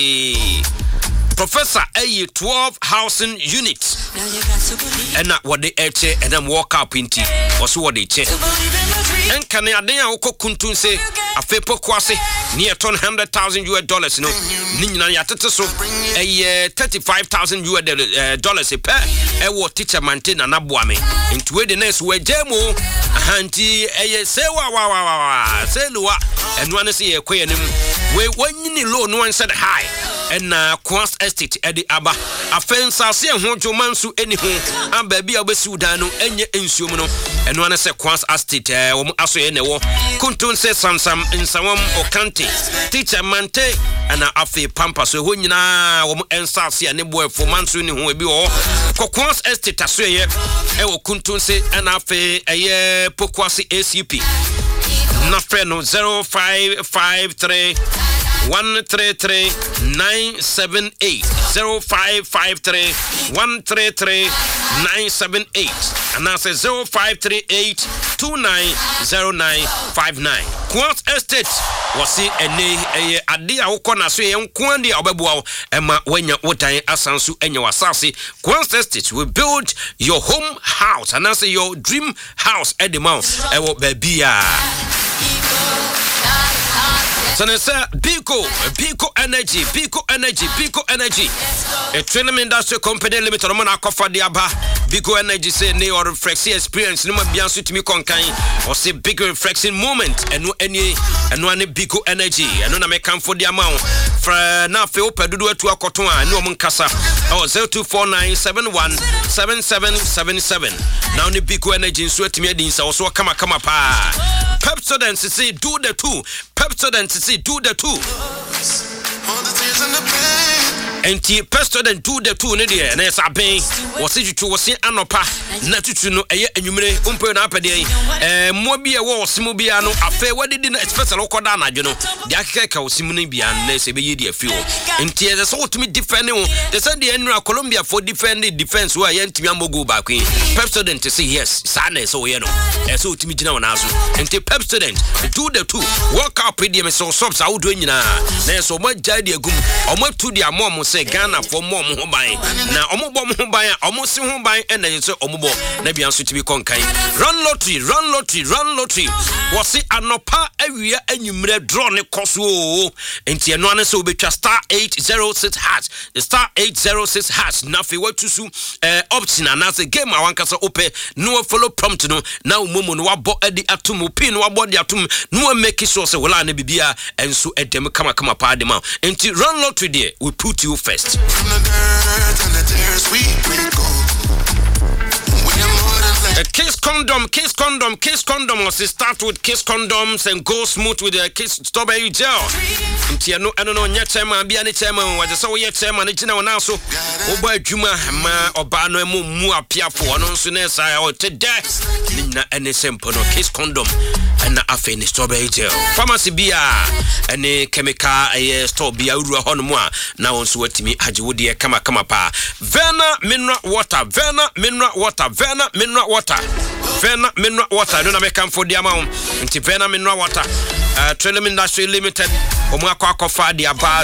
Professor A 12 housing units. And what the eche and then walk up into also what they check. And can I then oko kuntun say a fepo kwase near $100,000 US, no Nina Yataso a $35,000 a pair. A what teacher maintain an abuame into the next way jemo hanti a say wa say lua and one see a queen we when you low no one said hi and Quas Estate Eddie Abba a fence I see a honjo mansu anything and baby obesudano and ye insumuno and one say Quas Estate aso enewo kuntun say some in some or county teacher mante and afi pampa so when na wo ensa se ane boy for mansu ni ho ebi o Quas Estate aso ye e wo kuntun say and afi eye pokwasi ACP na freno 0553 133 978 0553 133 978 and I say 0538 290959. Quant Estate was see a idea who corner so young Quandi Obebuao Emma when you wotai asansu and your assassi. Quant Estate will build your home house and I say your dream house at the mount. I will be so Biko Energy. A training industrial company limited on Monaco the Abba. Biko Energy say ne or reflexi experience no biansu to me conkan or say big reflection moment and no any and one Biko Energy and no make for the amount for now fe opedudu to akoton a no monkasa or 0249717777 now the Biko Energy so timi din sa so kama pa Pepsodent say do the two Pepsodent say do the two Enti Pepsodent do the two ne de na esa ben was it to was anopa na tutu no eye anwumere umpe na apede mo bi e wo osimo bia no afa wadidi na special okoda na dwo no de akeka osimo no bia na se be yedi afi o enti e so otumi defend o de say de enura Colombia for defense wa ye ntimi amogo ba kwen Pepsodent say yes sa na so ye no e so otumi gina wona aso enti Pepsodent do the two work up pedium so subs awdo nyina na so mo jai de agum omo tu de amom say Ghana for mom ho ban na omo bom ho ban omo si ho ban e na so omo bo na bia so tibi konkan run lottery was see anopa awia anwumre draw ne koso enti eno ane so betwa star 806 hash star 806 hash na fe watusu option na say game awankasa ope no follow prompt no na umomo no wabo edi atum pin no wabo di atum no make sure say wala na bibia enso edem kama pa de ma enti run lottery there we put you first. From the dirt and the tears we go. Kiss condom was start with Kiss condoms and go smooth with the Kiss strawberry gel. I don't know your chairman be any chairman was so your chairman it's now so oba juma ma oba no mu apia for no so na say o today na any simple no Kiss condom and na afa ni strawberry gel pharmacy bia any chemical store bia uru ho no mu a na won so watimi age wo de kama pa Verna mineral water no na make am for the amount nti Verna mineral water Trillium Industry Limited omo akwa dia ba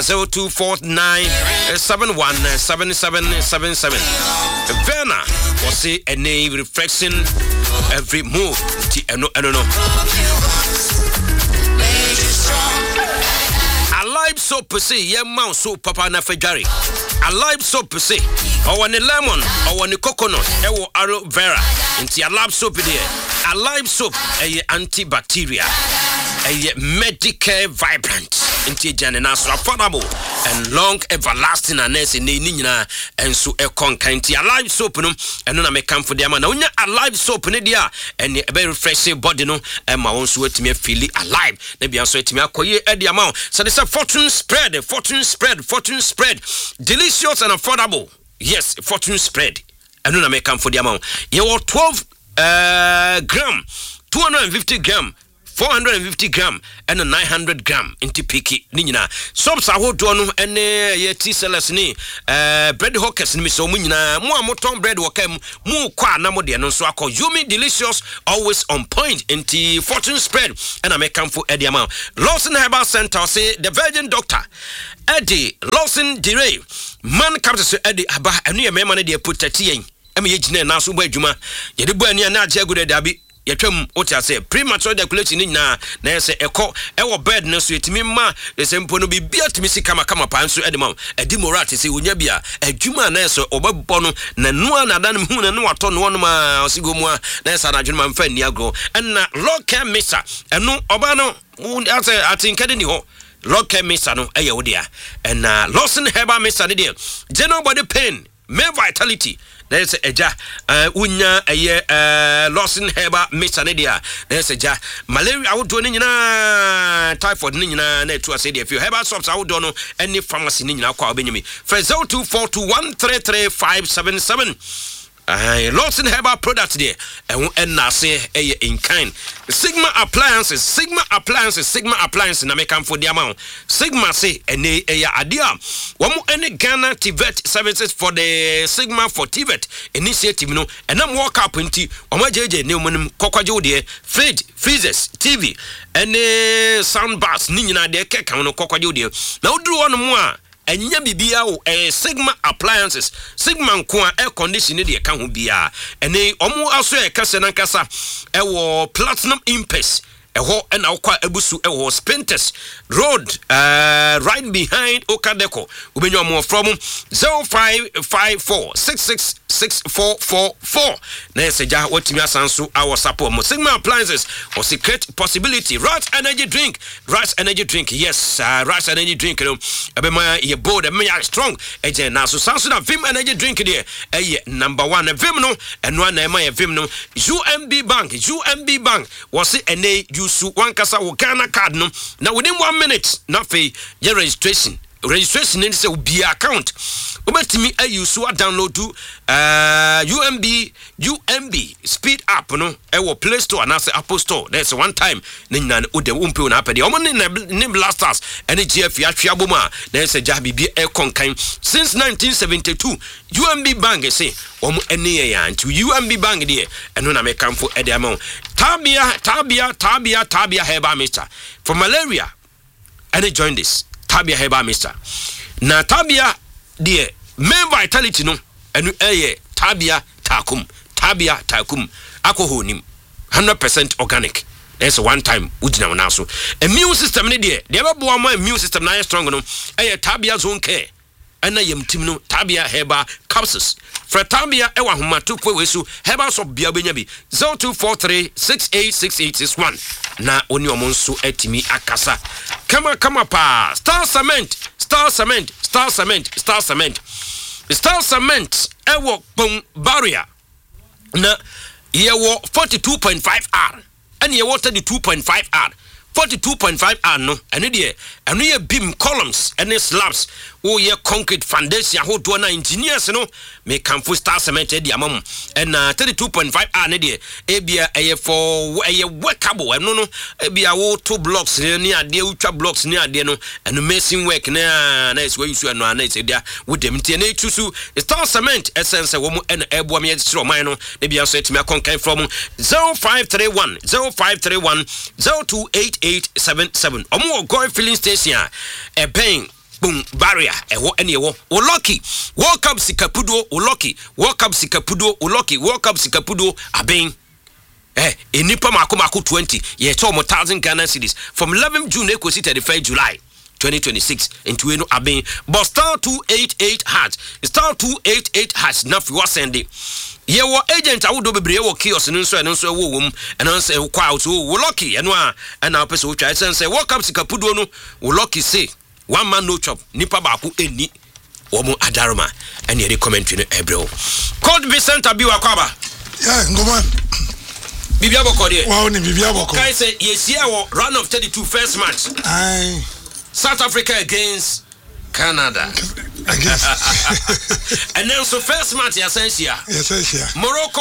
0249717777 Verna was say a name reflection every move nti eno no Alive soap per se ye mount soap papa na fejari Alive soap per se or one lemon or one coconut ewo aloe vera nti Alive soap there Alive soap antibacterial medical vibrant nti jane na so affordable and long everlasting and nese ni nyina enso e konkan nti Alive soap no eno na make am for dem na onya Alive soap ne dia and e be refresh body no e ma won so atimi feel alive na bia so atimi akoye e dia ma so they say fortune spread delicious and affordable yes fortune spread eno na make am for dem ye 12 gram 250 gram 450 gram and 900 gram into piki nina. Sobs are what no and ye tea sellers ni bread hawkers ni so munina more moton bread wakem mu kwa namodi and so call Yumi delicious always on point into fortune spread and I make come for Eddie amount. Lawson Herbal Center say the Virgin Doctor Eddie Lawson DeRay man comes to Eddie Haba and near me money they put 30 ejine na so ba djuma ye de bo ani na aje gude dabi ye twam oti ase premature ejaculation na ese ekọ ewo bed na so etimi ma ese mpo no bibia timi sika makama pa nso edema edi morat se onya bia adwuma na ese obabbo no na noa na dan hu na no wato no no ma osigo mu na ese na adwuma mfa ni agro na local misa eno oba no ase atinkade ni ho local misa no eye wo dia na Lawson Herbal misa ne dia general body pain male vitality there's eja unya Lawson Herbal mixer ne dia there's eja malaria awodo ne nyina typhoid ne nyina na etu ase dia fi herbal shops awodo no any pharmacy ne nyina kwa obenyimi for 0242133577 Lawson Herbal product there and na say in kind Sigma appliances na make am for the amount Sigma say any idea one any Ghana TVET services for the Sigma for TVET initiative no and I'm walk up into omajeje ne omunum kokwaje de fridge freezers TV any sound bars ni nyina de keka no kokwaje de na oduru wonu mu a enya bibia o Sigma appliances Sigma nko a air conditioner de ka ho bia ene omo aso e kase na nkasa ewo platinum impes eho na okwa abusu ewo Spintex road right behind Okadeco ubenyo mo from 0554666444 na eseja watimi asanso our support mo Sigma appliances or secret possibility right energy drink yes right energy drink no ebema ye bold e me strong eje na so sanso na Vim energy drink there number 1 Vim no eno na ema ye Vim no UMB bank was it ene yusu wankasa wo Ghana card no na within 1 minute na fe your registration in say be account obetimi ayusu download to UMB speed app no ewo Play Store na say Apple Store there's one time nina ode umpe na apede omo ne blasters ene GF ya hwiaboma na say jabibi e konkan since 1972 UMB bank say omo ene ya nti UMB bank de eno na make am for ede amount Tabia Herbal Mixer for malaria and join this Tabia Herbal Mixer na Tabia de main vitality no enu Tabia Takum alcohol nim 100% organic there's one time ujina na so immune system ne de bebo mo immune system na strong no Tabia Zone Care ana yemtim no Tabia Herbal capsules for Tabia ewa homa tupwe wesu Herbal shop bia benya bi 0243686861 na oni omonso etimi akasa kama pa Star Cement ewo pon barrier na yewo 42.5R and yewo 32.5R 42.5R no ene de eno ye beam columns and slabs o ye concrete foundation ho do na engineers no me camfo Star Cement e di amam and 32.5R ne de ebia eye for eye workable eno no ebia wo two blocks ne ade utwa blocks ne ade no eno mason work na is where you should no na is dia with them tie na tusu Star Cement essence wo mu en ebo me siro man no ne bia so etimi akonkan from 0531 028877 omo go filling station e ben boom barrier ewo ene ewo o lucky walk up sikapudo o lucky walk up sikapudo aben enipa mako 20 ye to mo 1000 Ghana cedis from 11 June ekosi 35 July 2026 into eno aben but star 288 hash na fi wasende ye wo agent awodo bebre wo kiosk no nso wo wom eno nso kwa out wo lucky eno a na pese wo twa sense walk up sikapudo no wo lucky say one man no chop nipa baako eni womo adaroma and ye commentary no ebro code Vincent Abiwa kwaba ngoma bibia boko de wow ni bibia boko kai say yesia wo round of 32 first match South Africa against Canada against and then so first match Essentia Morocco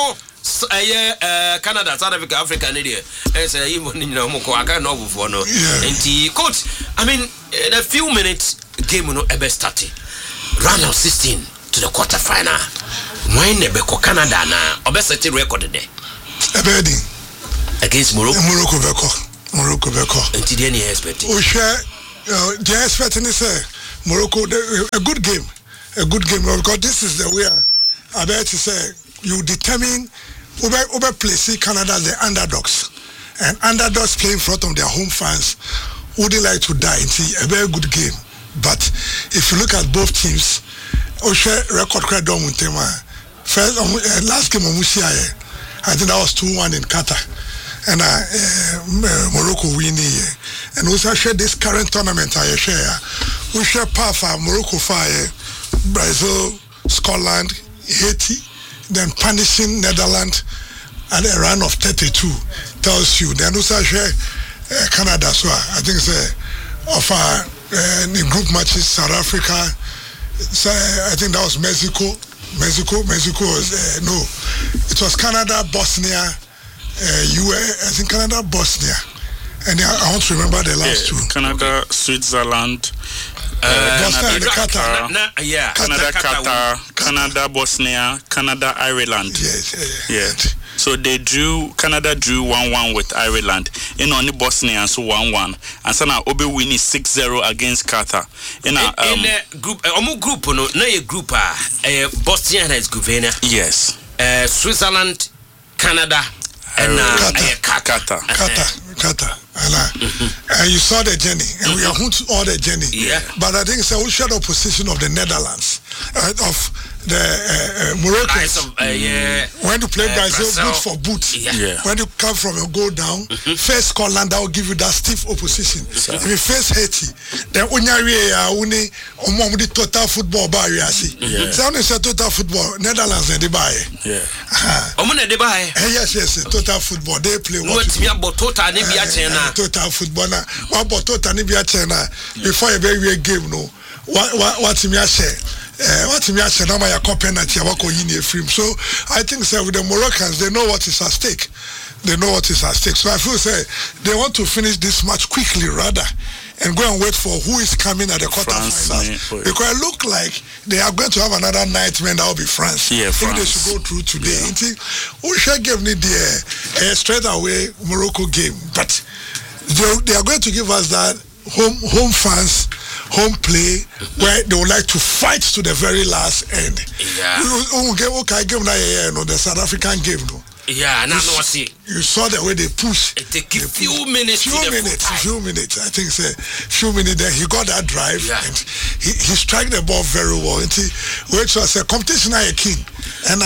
Canada, South Africa, Africa, and India. As even in Mokoaka, no before no. And coach, I mean, in a few minutes, game no ever started. Round of 16 to the quarterfinal. When the Beko Canada na obesity recorded there. Against Morocco. Morocco Beko. And today any expect. We share the expecting is Morocco a good game. A good game because this is the way I bet to say you determine over place Canada as the underdogs. And underdogs play in front of their home fans would they like to die and see a very good game. But if you look at both teams, Osha record credit on Muntema. First last game on Musia, I think that was 2-1 in Qatar. And Morocco winning. And also share this current tournament I share. We share Pafa, Morocco fire, Brazil, Scotland, Haiti, then punishing Netherlands at a run of 32 tells you. Then also share Canada, so I think it's of in group matches, South Africa. So I think that was Mexico. Mexico was no, it was Canada, Bosnia, I think Canada, Bosnia, and I want to remember the last two. Canada, Switzerland, Bosnia, and Qatar. Canada, Qatar, Canada, Bosnia, Canada, Ireland. Yes. So Canada drew 1-1 with Ireland. In only Bosnia and so 1-1. And so now Obi winning 6-0 against Qatar. In a group, no, a group, Bosnia and Herzegovina. Yes. Switzerland, Canada, and Qatar. And you saw the journey, and we are all the journey. Yeah. But I think it's a shadow position of the Netherlands, of the Moroccans. When you play Brazil, boot for boot. Yeah. When you come from a goal down, first Scotland, that will give you that stiff opposition. If you face Haiti, then only total football bar you see. So when it's a total football, Netherlands they buy. Yes, total football. They play what total football now. What about total Nibia China before a very game no. What me share? What me share now my copy na tia wako yini film. So I think say with the Moroccans they know what is at stake. So I feel say they want to finish this match quickly rather and go and wait for who is coming at the quarterfinals. Because it look like they are going to have another nightmare that will be France. Yeah, France. If they should go through today. Usha gave me the straight away Morocco game, but they are going to give us that home fans, home play where they would like to fight to the very last end. The South African game, no. Yeah, and I know see. You saw the way they push. It take a few minutes. Few minutes. I think say few minutes. Then he got that drive and he struck the ball very well. And which was a competition I king. And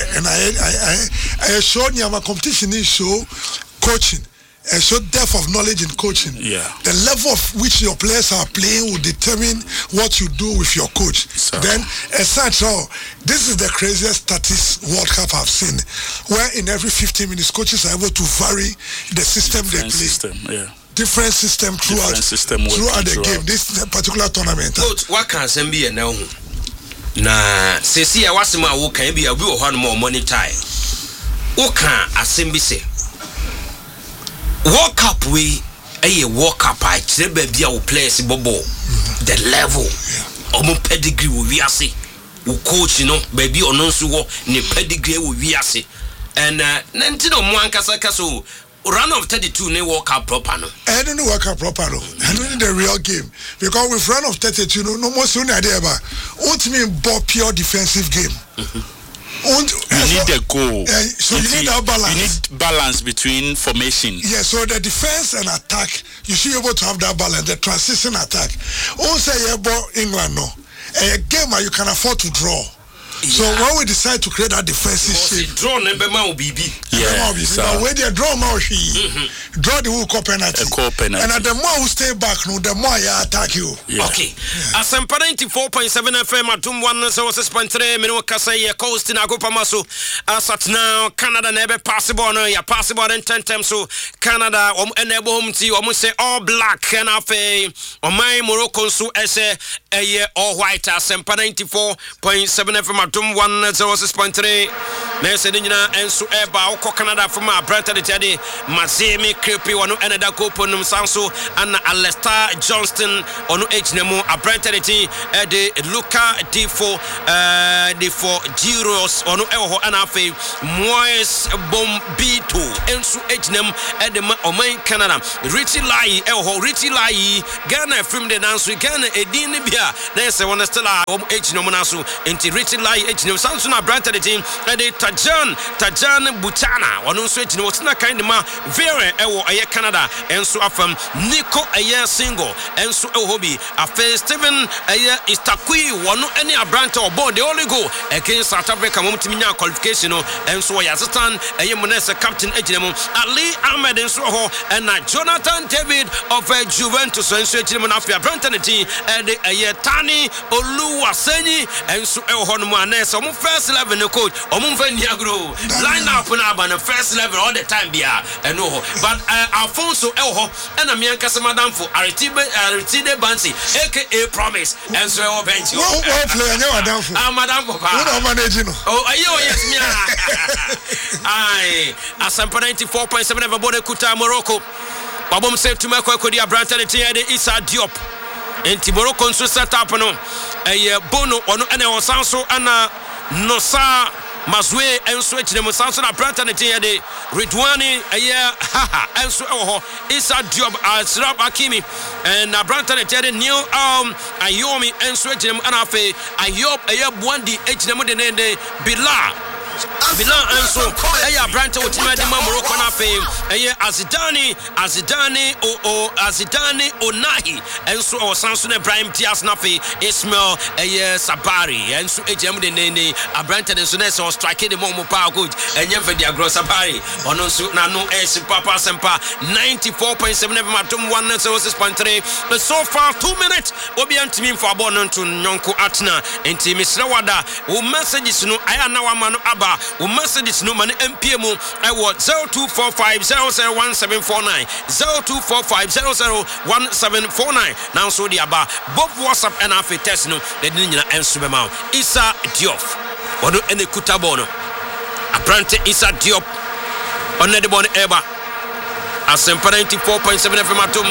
I showed you my competition is show coaching. And so depth of knowledge in coaching. Yeah. The level of which your players are playing will determine what you do with your coach. So. Then, as such, this is the craziest statistics World Cup I've seen, where in every 15 minutes, coaches are able to vary the system they play. Different system throughout the game. This particular tournament. Coach, what can be now? Na sesi awasema wo kan bi abi wo hɔ no mo monitor. Wo kan asem bi se. World Cup we a World Cup I kyerɛ ba bia wo players bobo the level omo pedigree wo wiase wo coach no ba bi ono nso wo ne pedigree wo wiase and nanti no mo ankasa kaso run of 32 ne World Cup proper no I don't know World Cup proper no I don't need the real game because with run of 32 no more soon idea about what mean pure defensive game. You need a goal. So you need that balance. You need balance between formation. Yeah, so the defense and attack, you should be able to have that balance, the transition attack. Also, England, no. A game where you can afford to draw. So when we decide to create that defensive shape, draw number man BB. But when they draw more, draw the whole penalty. And the more we stay back, no, the more you attack you. Yeah. Okay. Asempa 94.7 FM at 106.3 Mino Kasay Coast in Agopa Maso. As at now, Canada never possible no ya possible in 10 times so Canada enable home to almost say all black and afe on my Morocco so as a all white. Asempa 94.7 FM at 106.3 na se nyina enso eba wo Canada from Brentford tiade Mazemi Creepy wono enada koponum sanso ana Alester Johnston ono ejnemu Brentford ti de Luka Difo Giros ono ewo ana afi Moise Bombito enso ejnem edema oman Canada Richie Lai ewo Richie Lai Ghana from the nanso Ghana edin bia na se wona stella ejnem naso enti Richie Lai ejnem sanso na Brentford ti de Tajan Butana ono nso ejnem wona kind ma very ewo aye Canada enso afam Nico aye single enso ewo bi afa Steven aye Istakui wono ene Abrante obo the only goal against South Africa momtimi nya qualification no enso ya Zatan aye Monese captain ejinem Ali Ahmed enso ho na Jonathan David of Juventus enso ejinem na afia Brentford team de aye Tani Oluwasenyi enso ewo ho no mu anese omo first 11 coach omo mfa niagro line up na aba na first 11 all the time bia eno ho but Alfonso ewo ho na me ankasa madam for Aritide Bansi aka Promise enso ewo bench wo play anya madam for madam for pa no manage no oh ayo yes me ai Asampa 94.7 everybody kuta Morocco babom say to make akodi Brentford team de Issa Diop enti Morocco nso set up no Bono ono ene o sanso ana Nosa Mazwe enso echine sanso na Brentford team de Ridwani haha enso ewo ho Issa Diop Asraf Hakimi na Brentford team de Neil Ayomi enso echine ana afa Ayob Buandi echine de ne Bilal enso Brentford team de Morocco na afa Azidane Onahi enso o sanso na Ibrahim Diaz na afa Ismail Sabari enso echine de ne Brentford enso na so strike the momo power good enye for the agro Sabari ono nso na no papa sempa 94.7 matum 106.3 so far 2 minutes obi antimi for abo no to nyonko atna enti misre wada wo messages no aya na wa ma no aba wo messages no ma no MPM I was 0245001749 0245001749 now so the aba bob WhatsApp and afi test no de nyina enso be ma Issa Diop wono ene kutabono Abrante Issa Diop on the bon eba Asampa 94.7 FM atum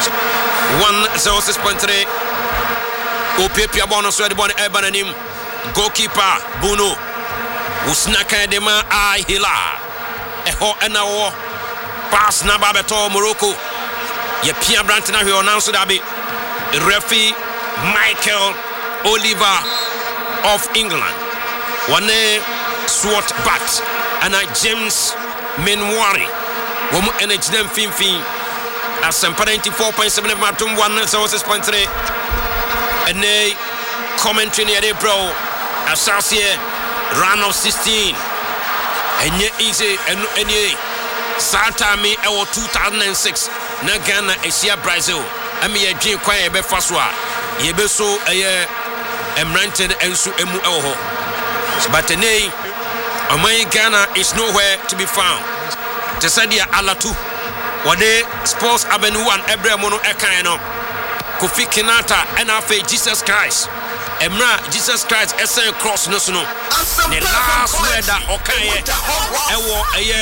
106.3 Opepia bono so the bon eba nanim goalkeeper Bono usnaka dema Hila eho enawo pass na babeto Morocco ye pia Abrante na hwe onanso dabe referee Michael Oliver of England one Swart Bat and James Menwari womu energy them fin Asampa 94.7 matum 106.3 and a commentary near the bro Assassin run of 16 and ye easy and any Satami ewo 2006 na Ghana Asia Brazil ami ye dwen kwan ye be faswa ye be so emranted ensu emu ewo but today Ghana is nowhere to be found. Tesadia Alatu, Wade Sports Avenue 1 Ebremono Ekaino, Kofi Kinata, NFA Jesus Christ, Emra Jesus Christ, SN Cross Nosuno, the last weather Okaye, Ewo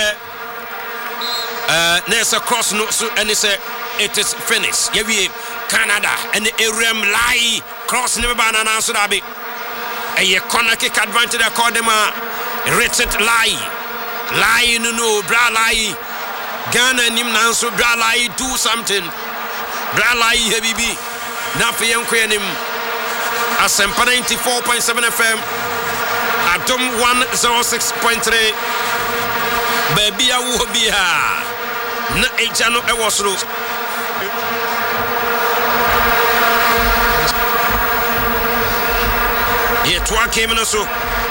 Nessa Cross Nosu, and it is finished. Yevi Canada and the Ariam Lai Cross never banana Sudabi. A corner kick advantage accordema Richard Lai no bra Lai Ghana nim nanso bra Lai do something bra Lai habibi na fe yenkwenim Asampa 94.7 FM Atom 106.3 baby awo bia na ejano ewosro Yetwa came in so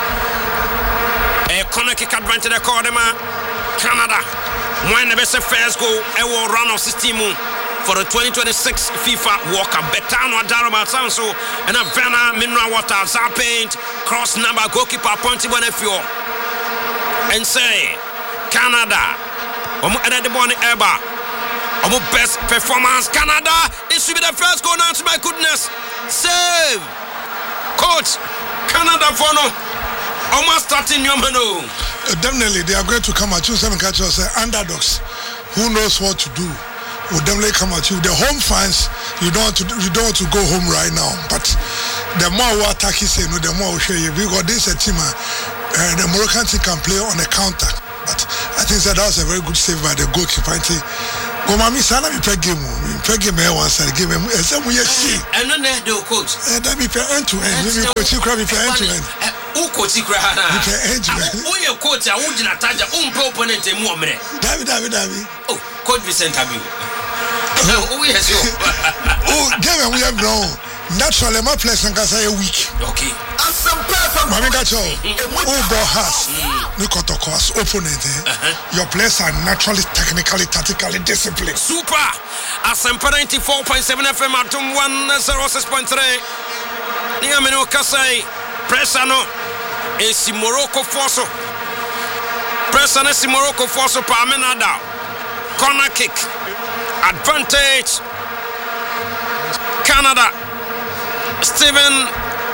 a corner kick advantage accordema Canada when the best first goal will run of 16 for the 2026 FIFA World Cup Betano Darama Sanso and a Vena Mineral Water Zapaint cross number goalkeeper Ponti Bonefio and say Canada the Bonnie Eba best performance Canada it should be the first goal now to my goodness save coach Canada for no almost starting your mano Definitely, they are going to come at you. Some catchers say underdogs. Who knows what to do? Will definitely come at you. The home fans, you don't want to go home right now. But the more we attack you, the more we show you. Because this is a team, the Moroccan team can play on a counter. But I think that was a very good save by the goalkeeper. Go, mommy, sana me play game. Play game once and give him. Some we see. And then the coach. That me play end to end. Me coach you crab me play end to end. Who coach you crab? Me play end to end. Who your coach? I wouldn't attach a opponent in more minute. David. Oh, Coach Vincent Abu. Oh yes, you. Oh, game we have grown. Naturally, my place and can say a week. Okay. Mami Gacho, ball has Nikotokos opponent. Your players are naturally, technically, tactically disciplined. Super. Asempa 94.7 FM at 106.3. Niamino Kasai. Pressano. Esi Morocco Fosso. Pressano esi Morocco Fosso Pamenada. Corner kick. Advantage. Canada. Steven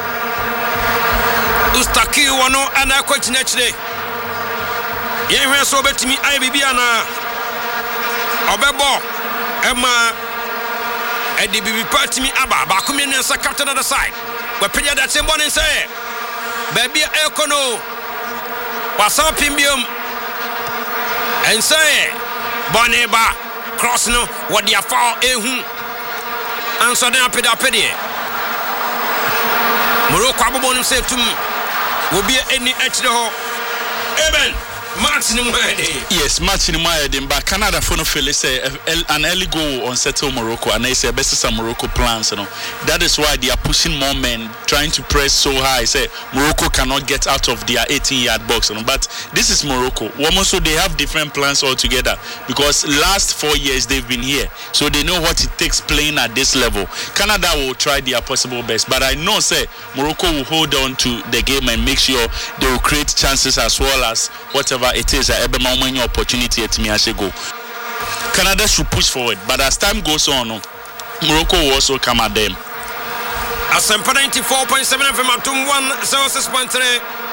Ustaki wano ana coach nechre. Yen hwe so betimi ai bibia na obebo ema edi bibi party mi aba ba ko mienu nsa captain on the side. We pedia that same one say baby ekono wasa pimbium and say boneba cross no what dia fall ehu anso den apeda Morocco abobon say tum will be any edge ho. Amen. Match in my yes, match in my head. But Canada for no feel say an early goal on settle Morocco, and they say best some Morocco plans. You know that is why they are pushing more men, trying to press so high. Say Morocco cannot get out of their 18-yard box. You know, but this is Morocco. Also, they have different plans altogether because last 4 years they've been here, so they know what it takes playing at this level. Canada will try their possible best, but I know say Morocco will hold on to the game and make sure they will create chances as well as whatever it is a moment opportunity at me as a go. Canada should push forward, but as time goes on, Morocco will also come at them. Asempa 94.7 FM at 106.3.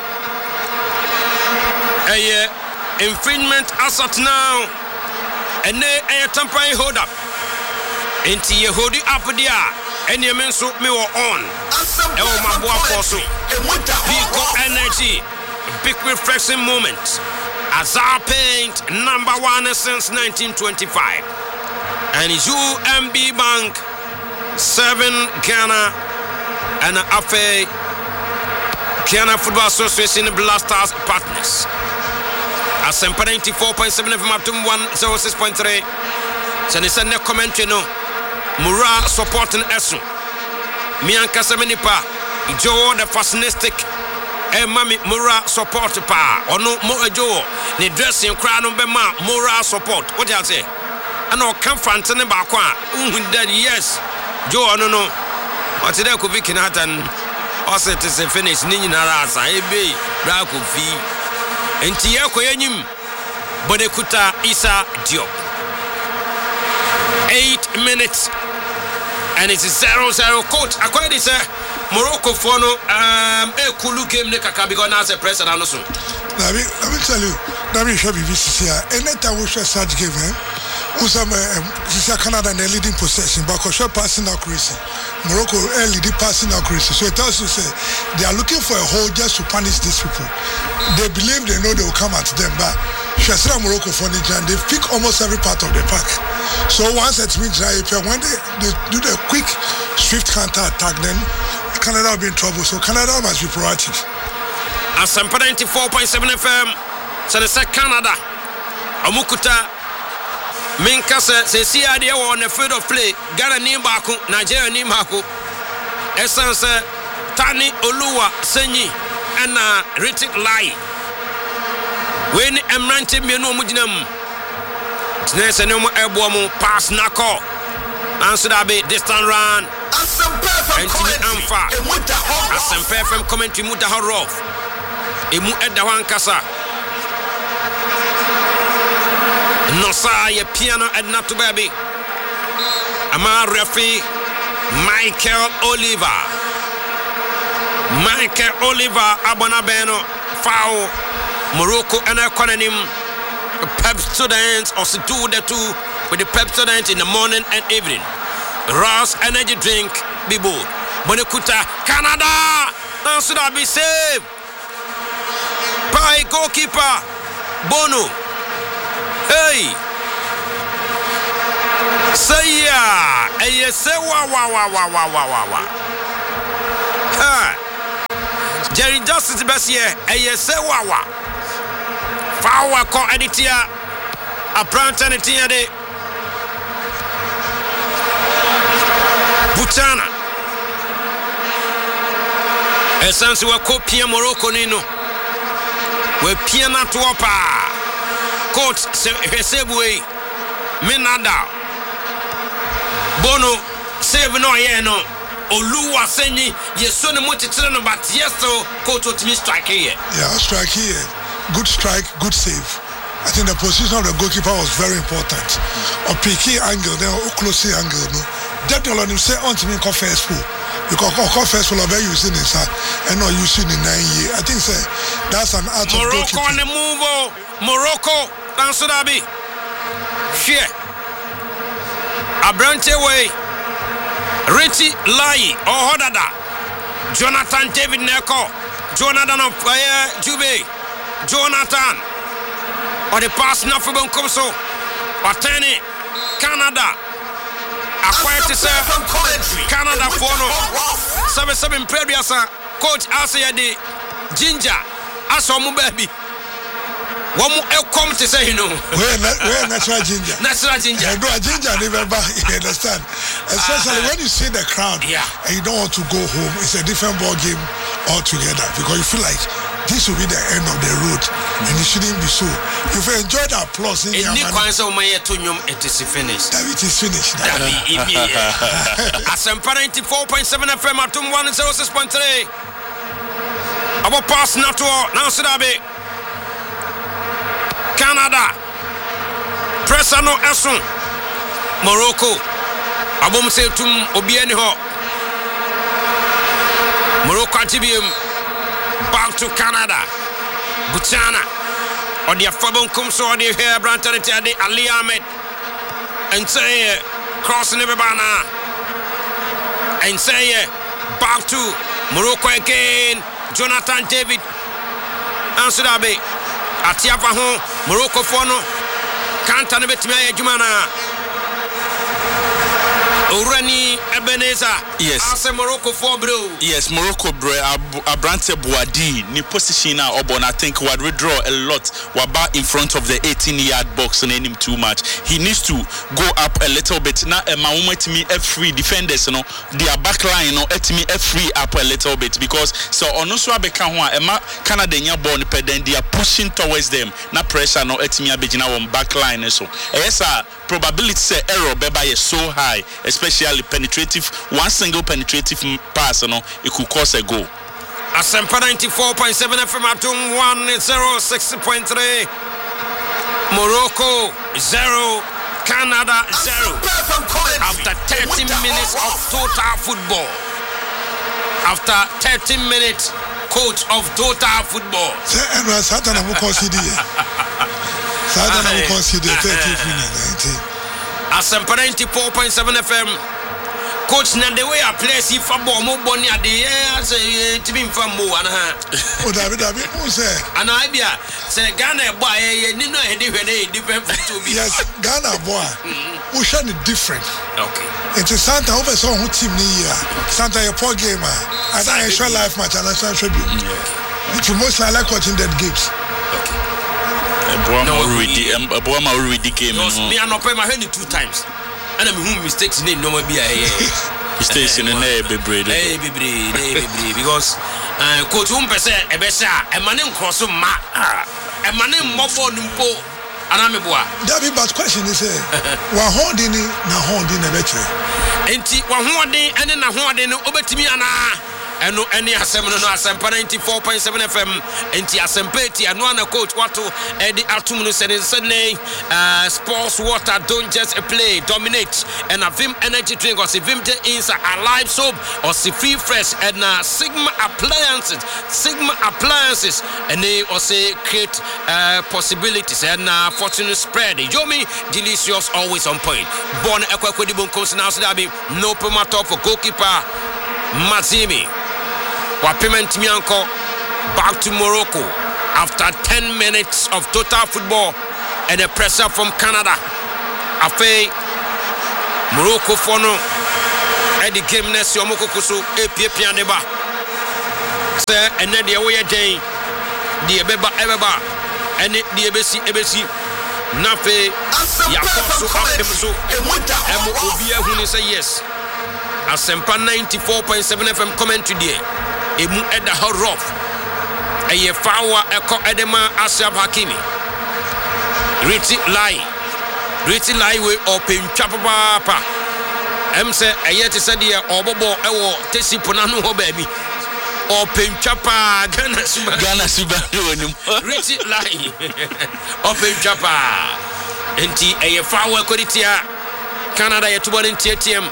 A infringement asset now. And a temporary hold up. Into you hold it up there. And you mean so me on. Oh my boy for so. Big energy. Big refreshing moment. Azar Paint, number 1 since 1925. And UMB Bank, 7 Ghana, and Afe Ghana Football Association Blasters partners. Asempa 94.7 FM at 106.3. So they send a commentary no. Mura supporting Esu. Mianka Semenipa, Joe the fascinistic. Mami Mura support pa ono mo ejo ne dressing kra no be ma Mura support what you say ana o kan fante ne ba kwa unhu that yes jo ono no o te de ko bi kinatan o se te se finish ni nyinara asa ebe bra ko fi enti ye ko yanyim bode kuta Isa Diop 8 minutes and it's 0-0 coach according to Morocco for no a cool game ne kaka because now the press and also let me tell you let me show you this here anytime we show such game Usama Canada in the leading possession but show passing accuracy Morocco leading passing accuracy so it tells you say they are looking for a hole just to punish these people they believe they know they will come at them but Shasra Morocco for the jam they pick almost every part of the pack so once it's been dry when they do the quick swift counter attack then Canada will be in trouble, so Canada must be proactive. Asempa 94.7 FM. So they say Canada. Amukuta. Minka se see idea on the field of play. Ghana ni baku, Nigeria ni baku. Essence Tani Oluwa Senyi and Ritik Lai. When Emranti Mino Mujinam. Tnese no mo ebomo pass nako. Answer that be distant run. Anthony Amfa. Asempa FM commentary Mutaharov. Emu Edawan Kasa. Nosa ye piano and not to baby. Amar Refi Michael Oliver Abonabeno foul Morocco and Economy Pepsodent or do the two with the Pepsodent in the morning and evening. Ross energy drink, be bold. Bonekuta, Canada, now should I be saved? By goalkeeper, Bono. Hey, say ya, and you say wa. Jerry Justice best year, and you say wa. Fawa ko editia, a plant and de Butana. Essence wa copia Morocco nino. We piana tuopa. Coach Hesebwe. Minada. Bono save no yeno. Oluwa senyi yesone motitre no but yeso coach otimi strike here. Yeah, strike here. Good strike, good save. I think the position of the goalkeeper was very important. Or picky angle, then or close angle, no. Definitely on him say on to me first pool. Because first pool are very using this and not using in 9 years. I think that's an art of goalkeeping. Morocco on the move. Morocco, that's what I be. Share. Abrante way. Richie Lai or Hodada. Jonathan David Neko. Jonathan of Jube. Jonathan. Or the pass now for Bonkomso. Atene. Canada. Acquired to say Canada for no 7 previous coach Asia de Ginger Asomu baby. One more come to say where natural ginger. Natural ginger. No ginger never back, you understand. Especially when you see the crowd and you don't want to go home, it's a different ball game altogether because you feel like this will be the end of the road and it shouldn't be so. If you enjoy the applause in your it is finished. It is finished. Asempa 94.7 FM at 106.3. Our pass now to now Sidabe. Canada. Pressano Esun. Morocco. Abom se tum obiani ho. Morocco Tibium. Back to Canada. Butana. Or the Fabon comes or the hair Branton Ali Ahmed. And say crossing every banner. And say back to Morocco again. Jonathan David. Answer that be. Atiafa home. Morocco for no. Can't me Jumana. Urani Ebenezer. Yes. Ase Morocco for bro. Yes, Morocco bro. Abrante Boadi. Ni position now Obon. I think would withdraw a lot. Waba in front of the 18-yard box and him too much. He needs to go up a little bit. Now Emma to me free defenders, you know, their back line, you know, et me free up a little bit because so onoswa beka ho Emma Canada nya ball then they are pushing towards them. Na pressure no et me abegina on back line so. Yes, probability say error beba is so high, especially penetrative one single penetrative pass, you know, it could cause a goal. Asempa 94.7 FM at 106.3. Morocco 0, Canada 0. After 30 minutes of total football. After 30 minutes, coach of total football. Satan will consider 30 minutes. Asempa 94.7 FM. Coach na the way I play see football mo boni ade say to be from mo ana o David who say ana bia say Ghana boy ni no e different to be. Yes, Ghana boy who shine different. Okay, it is Santa over so who team ni here Santa your poor gamer and I show life match and I show you it most like watching that games. Boama already came me and no pay my hand 2 times. And I'm who mistakes name no be mistakes in the name because coach umpese ebesa e mane nkroso ma e mane mobbo nimpo anameboa David but question is wa holding na holding na betre enti wa hoodin ene na hoodin no obetimi ana ɛno ɛne asɛm no Asempa 94.7 FM enti Asempa eti ano ana coach wato ɛde atum no sɛne sports water don't just play dominate and a Vim energy drink or Vim Insa alive soap or free fresh and Sigma appliances and they also create possibilities and fortune spread. Yomi delicious always on point. Born Ekwedi Bunkos now Dabi no promoter for goalkeeper Mazimi. Wapiment Mianko back to Morocco after 10 minutes of total football and a pressure from Canada. Afe Morocco fono at the game next year Mokokuso APP and Eba. Sir, and then the away day, the Ebeba, and the Ebesi, Nafe, Yakoso, Apeso, and Obia who say yes. Asempa 94.7 FM comment today. Emu Eda Horof, a Yefawa Eko Edema Asab Hakimi. Riti Lai we open Chapapa. Say a yet said here or Bobo Ewo Tessi Ponano baby. Open Chapa Ghana Subaru. Riti Lai Open Chapa. Enti a Yefawa Koditia Canada Yatuban in TTM.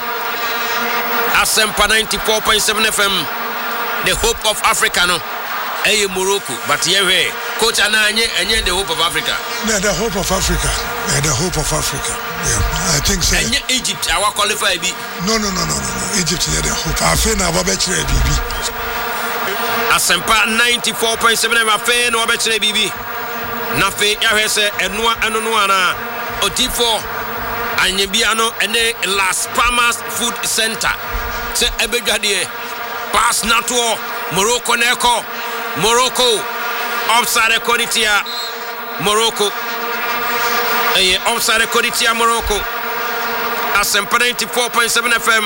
Asempa 94.7 FM. The hope of Africa no. Morocco, but yeah, Coach Ananye and the hope of Africa. Yeah, the hope of Africa. Yeah, the hope of Africa. Yeah, I think so. And Egypt, our qualify be. No. Egypt, yeah, the hope. I feel now about BB. Asempa 94.7 FM, no about BB. Nafe, Yahese, and Noana, Otifo, and Yebiano, and the Las Palmas Food Center. Se Ebegadi, Pass Nato, Morocco Neko. Morocco, offside Koditia, Morocco, offside Koditia, Morocco, Asempa 94.7 FM.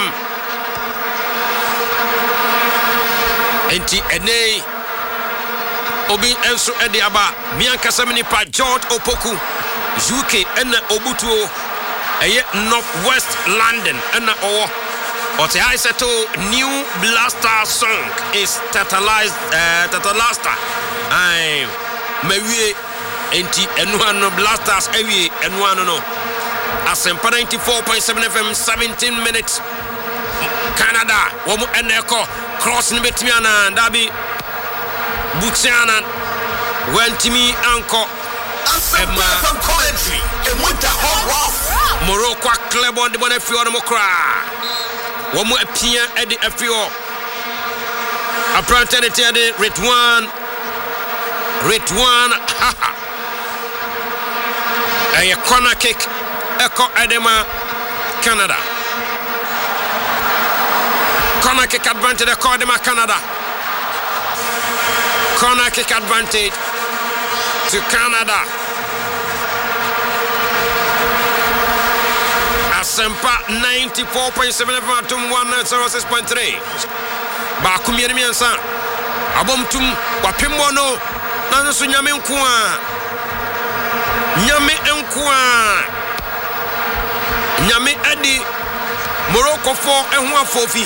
Enti Ene Obi Enso Ediaba, Mianka Samini Pa George Opoku, UK, and Obutuo, Northwest London, and What I said to new blaster song is Tatalasta. I maybe enti enuano blasters ewie enuano no. Asempa 94.7 FM 17 minutes. Canada womu eneko cross ni betimiana ndabi Butiana wentimi anko Emma from Coventry Morocco club on the Bonafio Democrat. Womu apia edi afio apprentice edi Ritwan a corner kick eko edema Canada corner kick advantage eko edema Canada corner kick advantage to Canada. Asempa 94.7 FM 106.3. Bakumi miensa. Abomtum wapimono nanso nyame nkoa. Nyame adi Morocco for ehu afofi.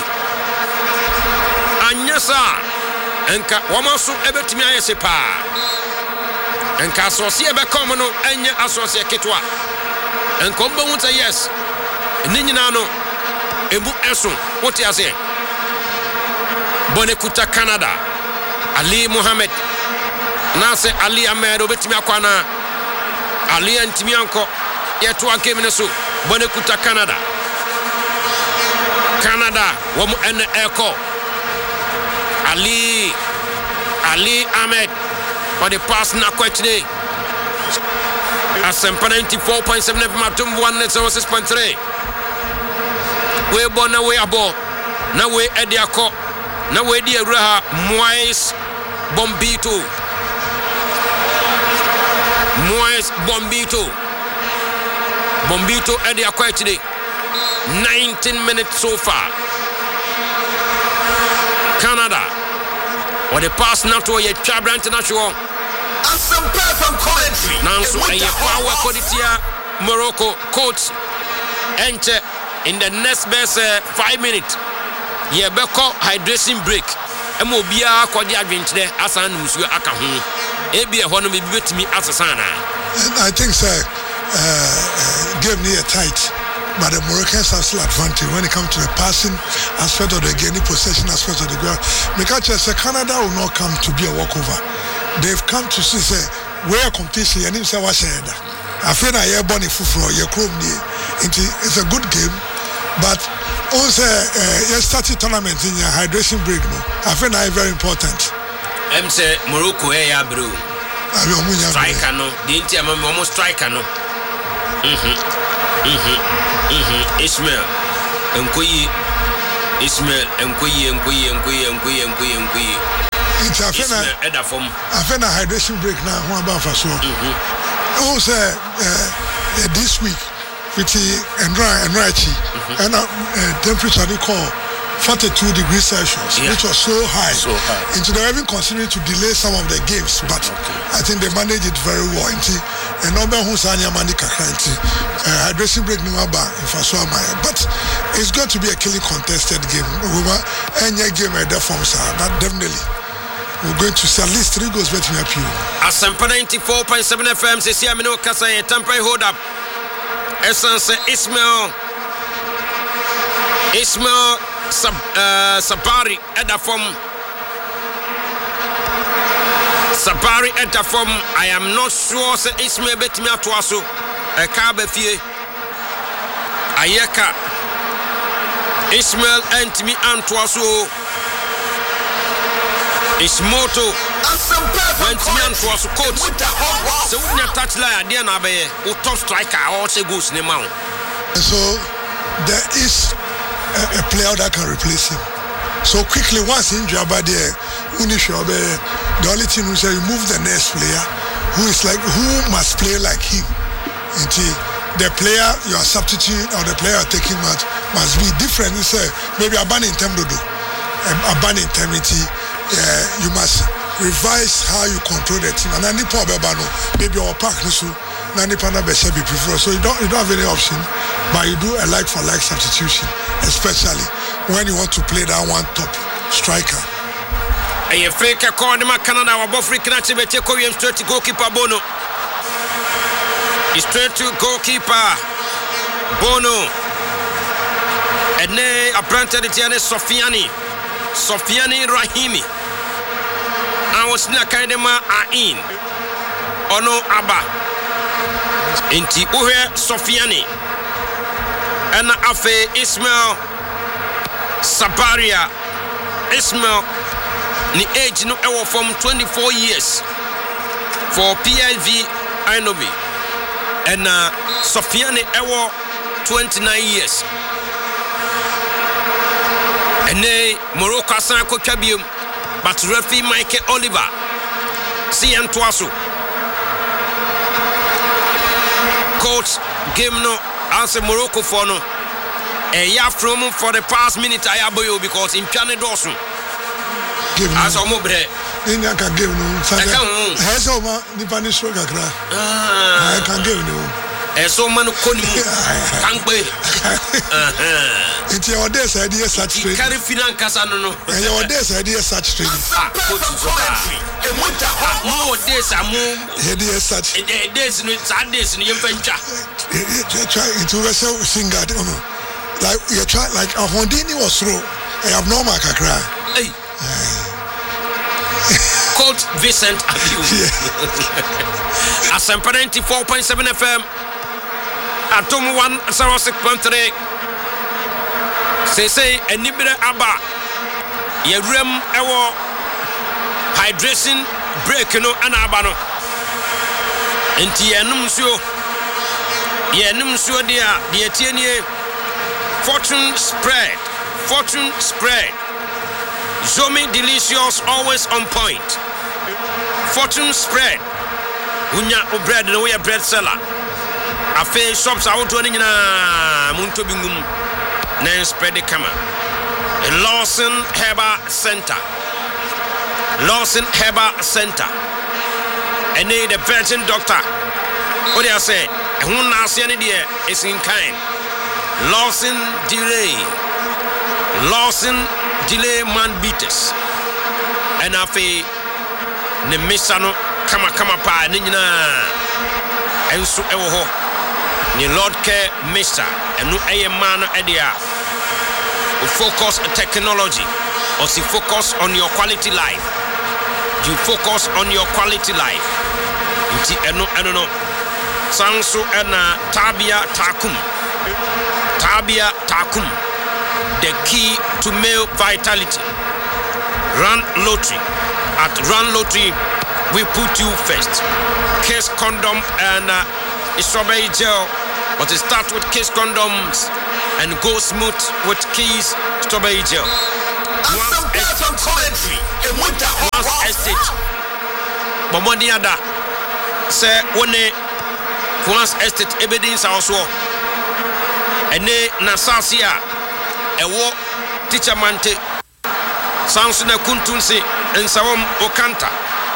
Anyesa enka wamaso ebetimi ayese pa. Enka asosie bekom no enye asosie ketwa. Enkomba wunta yes. Ninyina no ebu eso what you say Bonekuta Canada Ali Mohammed Nase Ali Ahmed obetimi akwana Ali antimi anko yeto game ne so Bonekuta Canada womu ene eko Ali Ahmed for the pass na kwetine Asempa 94.7 FM 106.3. We born na we abo na we ediako na we di ewura Moise Bombito ediako actually 19 minutes so far. Canada or the pass now to a Chabra International. Some from Coventry. Nanso a power Koditia Morocco coach enter in the next best 5 minutes. ye beko hydration break ema obia akodi adwenkyere asan no musuo aka ho ebi e ho no mebi betimi asesa na. I think game near tight, but the Moroccans have still advantage when it comes to the passing aspect of the game, the possession aspect of the ground. Because Canada will not come to be a walkover. They've come to see where competition and himself was said. I feel I hear Bonnie Fufro, your crew. It's a good game, but also you started tournament in your hydration break. No, I feel I very important. I'm say Morocco, bro. Striker no, the Inter almost striker no. Ismail Nkoyi It's a hydration break now. One about for sure. Also, this week with Enrachi and temperature they call 42 degrees Celsius, which was so high. And so they're even considering to delay some of the games, but I think they managed it very well. And number Husania Manika hydration break but it's going to be a killing contested game. Any game at the forms but definitely we're going to see at least 3 goals between up you. Asampa 94.7 FM says here Mino Kasa temporary hold up. Essence Ismail Sabari at the form. Sabari at the form. I am not sure say Ismail betimi atoaso. A car befie. Ayeka. Ismail Antimi Antoaso. Ismoto. Antimi Antoaso coach. So when you touch line there na be o top striker or say goals ne ma. So there is a player that can replace him. So quickly once injury about there, the only thing we say you move the next player who must play like him. Until the player you are substituting or the player you are taking must be different. You say maybe a ban in term dodo, a ban in termity. You must revise how you control the team. And then maybe our park so Nani Pana Besha be preferred. So you don't have any option, but you do a like for like substitution, especially when you want to play that one top striker. A fake corner Canada or Bofri Knachi Korean straight to goalkeeper Bono. Straight to goalkeeper Bono. And ne apprentice Tiane Sofiani Rahimi. I was not kind of in Ono Abba. Inti Uhe Sofiani and Afe Ismail Sabaria Ismail ni age no ewo from 24 years for PIV Ainobi and Sofiani ewo 29 years and Morocco san ko twabium but referee Michael Oliver si Antoaso coach game no answer Morocco for no from for the past minute I aboyo because in Piane Dawson as a mobre in can give no has over the panic kakra I can give no so man koni can be it's your days idea such trade carry finan kasa no your days idea such trade more days amu idea such days no Sundays no yemfantwa try to wrestle singer like you try like a Hondini was through abnormal kakra hey Coach Vincent Abiu Asampa 94.7 FM Atom 106.3 say enibere aba yewrem ewo hydration break no ana aba no enti yenum suo dia tienie fortune spread Zomi delicious always on point fortune spread unya bread no we bread seller afi shops awoto ni nyina munto bingum na spread the camera Lawson Herbal Center and the virgin doctor what do you say who na say any there is in kind Lawson delay Lawson delay man beaters. And afi ne misano kama pa ne nyina enso ewo ho. Ni Lord Care Mr. Enu eye man edia. Focus technology or see focus on your quality life. You focus on your quality life. Inti eno no. Sanso ena Tabia Takum. The key to male vitality. Run Lottery. At Run Lottery, we put you first. Kiss condom and strawberry gel. But it starts with Kiss condoms and go smooth with Kiss strawberry gel. Once estate. Bomoni ada. Say once estate evidence also. Ene nasasia. Ewo teacher mante. Sansuna kuntunsi ensawom okanta.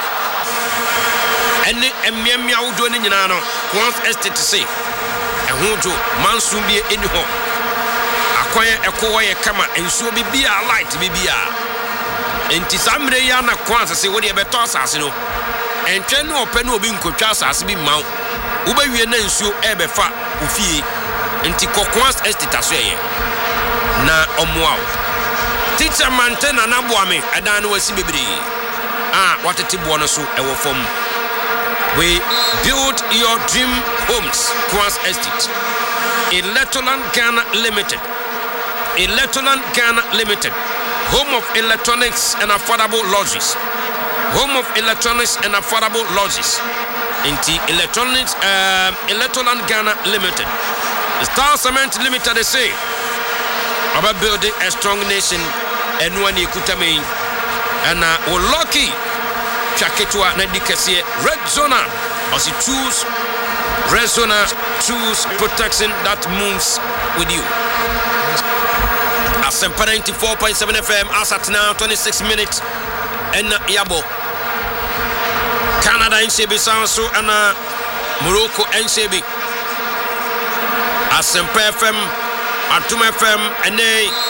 Ene emiamia udo ni nyina no. Once estate say. Ehujo mansum bie eni ho. Akoye ekowo ye kama ensuo bibia light bibia. Enti samre ya na kwanse se wo de beto asase no. Entwe no ope no obi nkotwa asase bi maw. Wo ba wie na ensuo ebefa ofie. Enti kokwas estate aso ye. Na omoaw. Teacher maintain na boame adan no wasi bebre. Watete bo no so ewo fom. We build your dream homes. Kwas Estate. Electroland Ghana Limited. Electroland Ghana Limited. Home of electronics and affordable lodges. Home of electronics and affordable lodges. Inti electronics Electroland Ghana Limited. Star Cement Limited they say about building a strong nation and one Kutame and lucky Chaketwa Nadikasia Red Zona as you choose Red Zona, choose protection that moves with you. As 94.7 FM as at now 26 minutes and Yabo Canada and Shebi Sanso and Morocco and Shebi as FM Atum FM and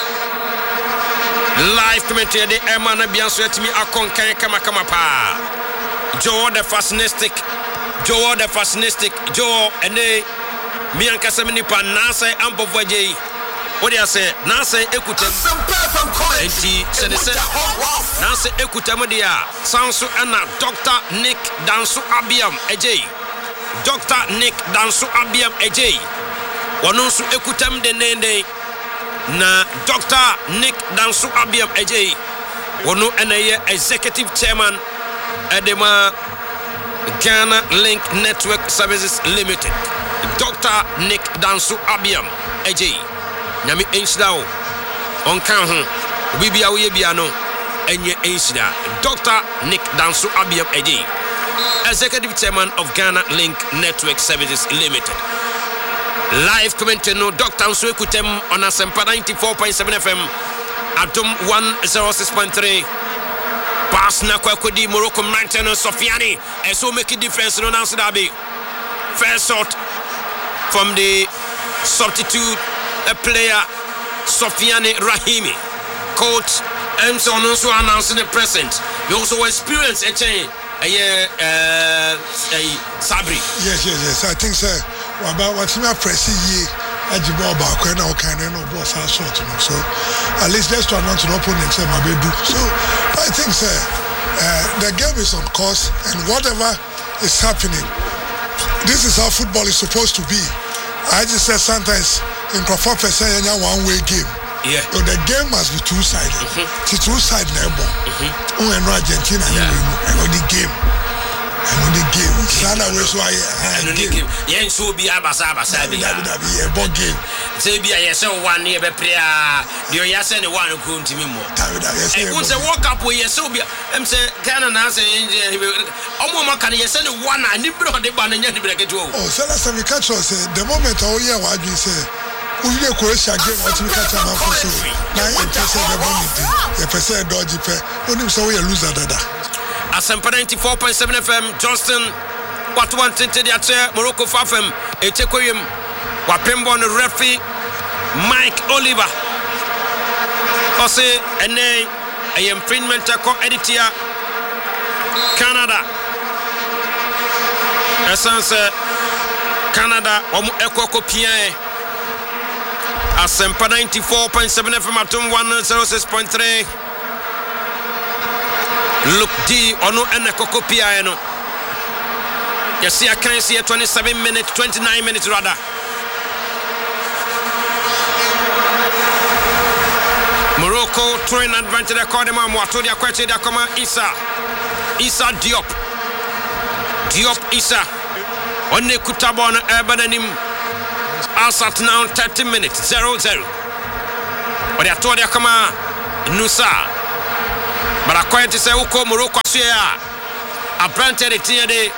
live commentary de Emma Bianso at me akon kan kama pa Joe the fascistic Joe and me and Casamini pan Nasa Ampo Vaje. What do you say? Nasa Ekutem Enti Senese Nasa Ekutamadia Sansu Anna Dr. Nick Dansu Abiam Ej Dr. Nick Dansu Abiam Ej Wanonsu Ekutem de Nene na Dr. Nick Dansu Abiam Ej Wano Anaye Executive Chairman Edema Ghana Link Network Services Limited. Dr. Nick Dansu Abiam Ej Nyami Enshidao on Kanhu Bibia Webiano Enye Enshida. Dr. Nick Dansu Abiam Ej, Executive Chairman of Ghana Link Network Services Limited. Live commentary no Dr. Nswekutem on Asempa 94.7 FM Atom 106.3 Pass na Kwakodi Morocco Mountain Sofiani and so make a difference no answer that be first shot from the substitute player Sofiani Rahimi. Coach Emson also announcing the present. You also experience a change Sabri. Yes. I think sir about what's my press ye Ajibo Bakwe now can no boss and sort so at least let's to announce an opponent say my do. So I think sir the game is on course and whatever is happening, this is how football is supposed to be. I just said sometimes in Crawford say one-way game. Yeah. So the game must be two-sided. It's two-sided level. And Argentina and the game. And the game. Sana was why and the game. Yen so be abasaba sabi. A ball game. Say be a yes 1 year be prayer. The yasene one who couldn't me more. And once I walk up with yes so be I'm say Ghana na say omo maka yes one and the bro de ban nya the break to. Oh, so that's we catch us the moment all year what we say. We will Croatia game what we catch am for so. Now you person the bonity. You person dodgy pe. Only so we lose dada. Asempa 94.7 FM Johnston what one tinted the chair Morocco Fafem Echekoyim Wapembo on the referee Mike Oliver Ose ene a infringement ko editia Canada. Essence Canada omu ekoko pia Asempa 94.7 FM atom 106.3. Look D ono ene koko pia no. Yes, I can see 27 minutes, 29 minutes rather. Morocco throwing advantage according to Mwato dia kwache dia koma Issa Diop Issa onne kutabon ebananim asat now 30 minutes 0-0 odi ato dia koma Nusa bara kwache se uko Morocco so ya abrante de tie de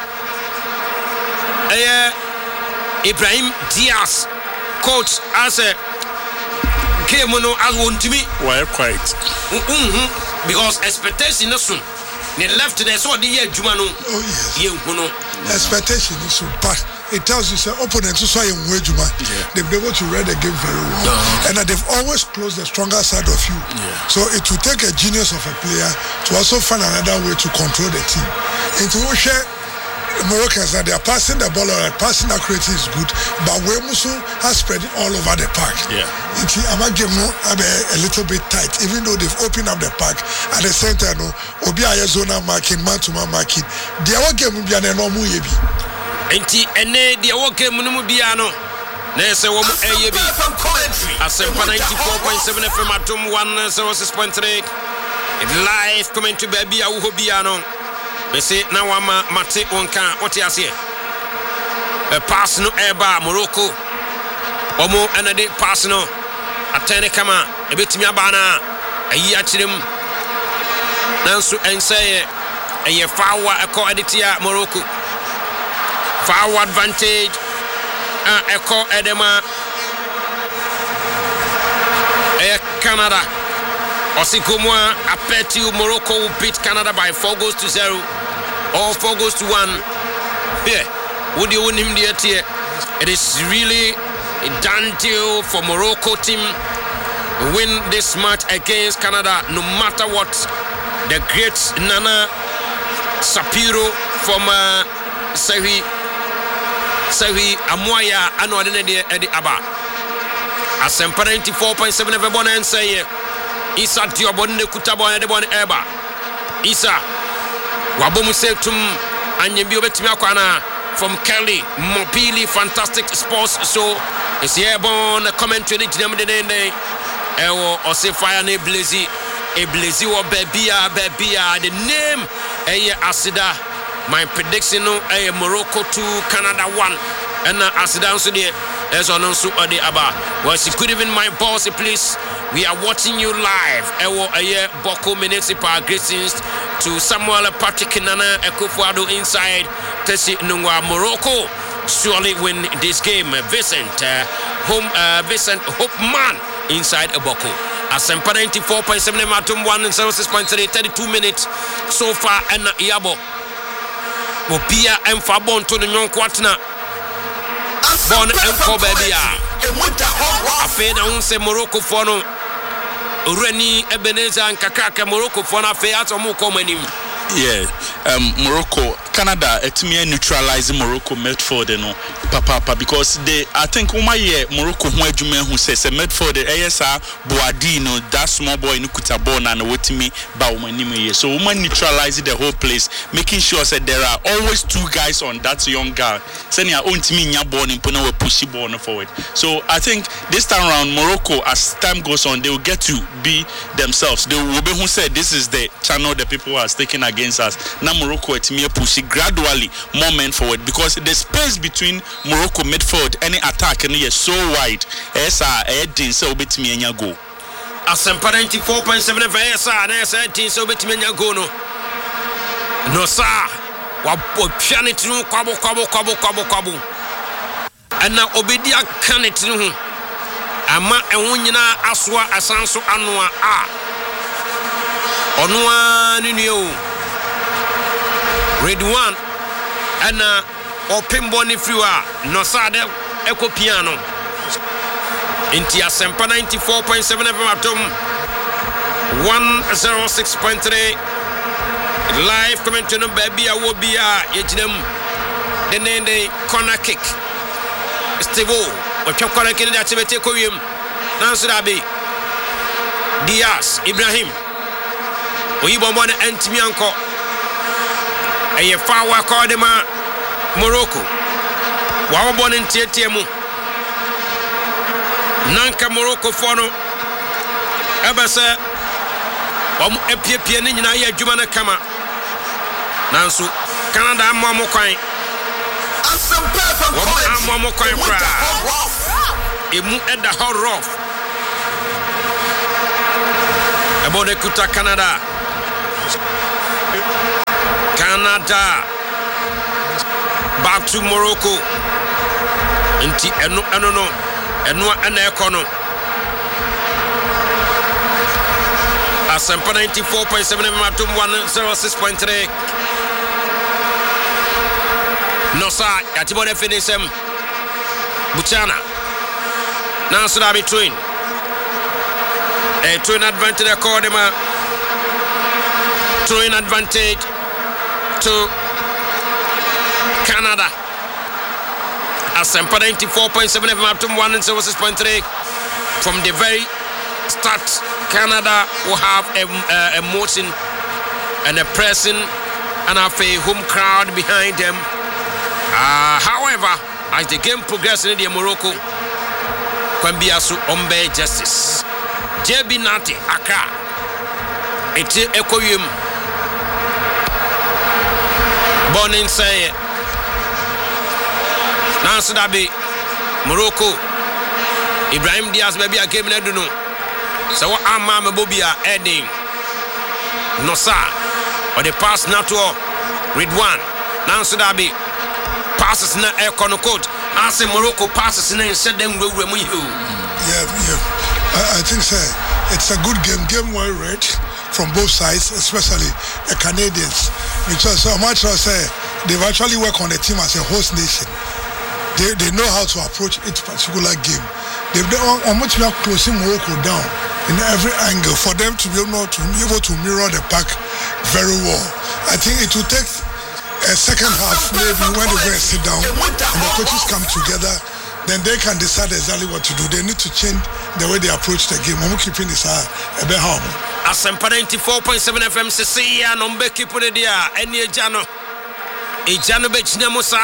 Ibrahim Diaz coach as a game no as want to me. Why quite? Because expectation is soon. They left there so the year Jumano. Oh yes. You know. Expectation is soon, but it tells you say opponents so in way Juma. They've been able to read the game very well, and they've always closed the stronger side of you. So it will take a genius of a player to also find another way to control the team. And to share. Moroccans that they are passing the ball or passing accuracy is good, but Wemusu has spread it all over the park. I'm a little bit tight, even though they've opened up the park at the center. No, Obi Ayazona marking, man to man marking. The other game will be an normal yebi. Enti ene the other game will be ano. Nese womu yebi. Asempa 94.7 FM atom 106.3. Live comment to baby Uhobiano. They say now Mate Wonka, what you say? A pass no eba Morocco. Omo anade pass no. Atene kama ebetimi abana. Ayi achirem. Nansu enseye eye fawa eko editia Morocco. Fawa advantage. Eko edema. Canada. Osikomoa apeti Morocco will beat Canada by 4-0 or 4-1. Yeah, would you win him the tier? It is really a done deal for Morocco team win this match against Canada, no matter what. The great Nana Sapiro from Sahi Amoya Anwadene Edi Aba. Asempa 94.7 everyone and say Issa Diop bonne kutabon de bon eba. Issa wabomu setum anyembi obetimi akwana from Kelly Mopili Fantastic Sports so is here bon commentary dem de ewo ose fire na Blazy wo babia the name Asida. My prediction no Morocco 2 Canada 1 and Asida so there as on so ade aba. Well, she could even my boss please. We are watching you live. Ewo aye Boko Municipal greetings to Samuel Patrick Nana Ekufuado inside Tesi Nungwa. Morocco surely win this game. Vincent Hopeman inside Boko. Asempa 94.7 Matum 106.3 32 minutes so far and Yabo. Opia and Fabon to the young Quatna. Bon and for baby. I feel unse Morocco for no Reni Ebenezer and Kakaka Morocco for na fe atomo komanim. Yeah, Morocco, Canada, etimi neutralizing Morocco Medford no papa because they I think Morocco who adwuma hu say Medford ASA Boadino that small boy no kutabon and wetimi ba omanim here. So woman neutralizing the whole place, making sure that there are always two guys on that young guy. Senia ontimi nya ball impo na we push ball forward. So I think this time around Morocco as time goes on they will get to be themselves. They will be who said this is the channel the people are taking against us. Now Morocco etimi push gradually more men forward because the space between Morocco midfield any attack and is so wide. Esa edin so betimi anya go. Asempa 94.7 Esa na esa edin so betimi anya go no. No sa wa piano tinu kwabo. Ana obedia kanet no ho. Ama enwo nyina asoa asanso anoa a. Onoa ninu Red one and open boni friwa no sade eko piano inti Asempa 94.7 FM atom 106.3 live commentary no baby a wo bia yejinam the corner kick Stevo o twa corner kick da tebete kowiem nanso da be Diaz Ibrahim oyibombo na antimi anko eye fawa kodema Morocco wa bo ne ntiatia mu nanka Morocco fono ebese wam epiepie ne nyina ye adwuma na kama nanso Canada ammo kwan ammo kwan kra emu eda horof ebone kuta Canada back to Morocco nti eno ana ekono Asempa 94.7 Matum 106.3 Nosa yatibone finisem Butana Nansura between a twin advantage accordema twin advantage to Canada Asempa 94.7 Matum 106.3 from the very start. Canada will have a motion and a pressing and have a home crowd behind them. However, as the game progresses in the Morocco, Kwambiasu Ombe Justice, JB Nati Aka, Eti Ekoyum, Bonin Saye, Nansudabi, Morocco, Ibrahim Diaz, maybe a game I don't know. So what Amama Bobia Edding Nosa or the pass natural read one Nansudabi passes na air corner coach as Morocco passes in and said them will remove you. I think it's a good game well read from both sides, especially the Canadians, because so much I say they've actually worked on the team as a host nation. They know how to approach each particular game. They've done much more closing Morocco down in every angle for them to be able to mirror the pack very well. I think it will take a second half maybe when they go and sit down and the coaches come together, then they can decide exactly what to do. They need to change the way they approach the game. I'm keeping this a bit hard. Asempa 94.7 FM CC ya nombe kipune dia eni ejano bechinamu sa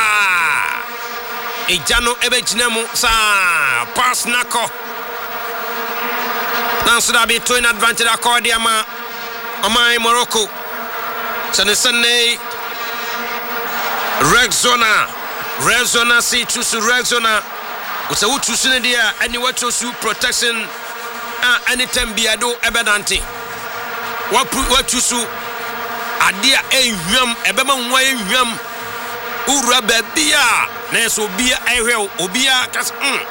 ejano ebechinamu sa pass nako Nansuda be twin advantage accordia ma Amai Morocco Sanesane Rexona see to Rexona with a utusune dia any what to protection anytime biado ebedanti what you su adia enhwam ebema nwa enhwam ura babia na so bia ehwe obia kas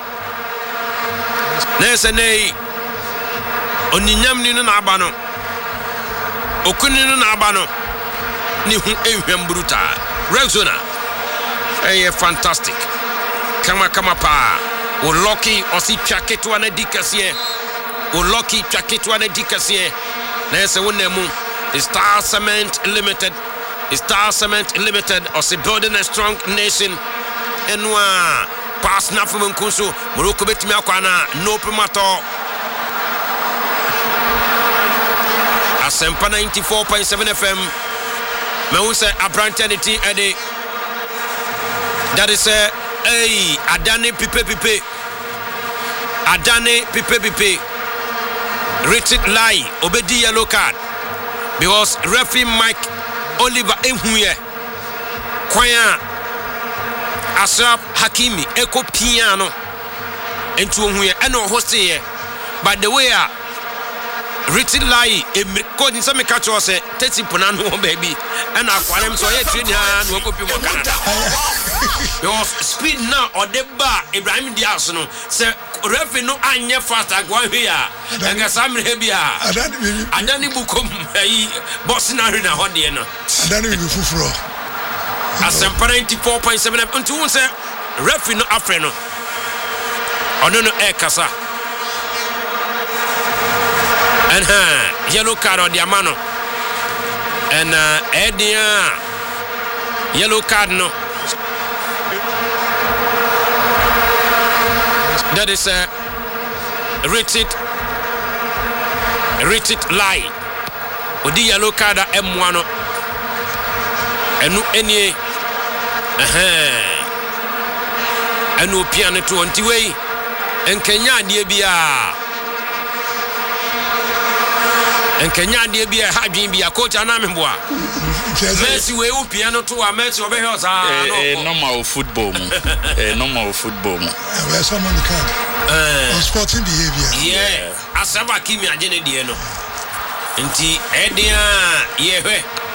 na sene oninyam ni na aba no okuni no na aba no ni hu ehwam bruta Rexona fantastic kama pa o lucky osi twaketo ana dikasie o lucky twaketo ana dikasie na ese wonemu Star Cement Limited osi building a strong nation enwa pass na from Nkunsu Morocco betimi akwana no primato Asempa 94.7 FM me who say abrantanity ede that is Adane Pipe Richard Lai obedi yellow card because referee Mike Oliver Ehuye Kwaya Ashraf Hakimi Eko Piano into Ehuye eno hostie by the way Richard Lai code in some catch was 30 ponano baby and aquarium so train hand no copy mo Canada your speed now or the bar Ibrahim Diaz no say referee no anye fast agwa here and some hebia adani bukom boss na na hode no adani bi fufuro Asempa 94.7 unto say referee no afre no ono no e kasa and yellow card or the amano and Edia yellow card no that is rated lie odi yellow card M1 enu enie enu piano to ontiwei enkenya de bia enkenya de bia hadwen bia coach anamboa Messi we u piano to a Messi obehwe osa no normal football mu normal football mu where someone the card on sporting behavior asaba kimi agene de no nti edia yehwe